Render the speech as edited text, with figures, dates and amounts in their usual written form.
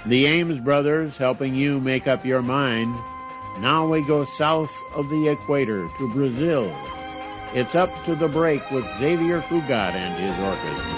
The Ames Brothers helping you make up your mind. Now we go south of the equator to Brazil. It's Up to the Break with Xavier Cugat and his orchestra.